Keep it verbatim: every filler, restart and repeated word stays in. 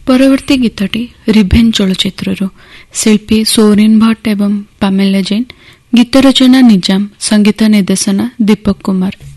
ପରବର୍ତ୍ତୀ ଗୀତଟି ରିଭେନ୍ ଚଳଚ୍ଚିତ୍ରରୁ ଶିଳ୍ପୀ ସୌରିନ୍ ଭଟ୍ଟ ଏବଂ ପାମେଲା ଜୈନ, ଗୀତ ରଚନା ନିଜାମ, ସଙ୍ଗୀତ ନିର୍ଦ୍ଦେଶନା ଦୀପକ କୁମାର।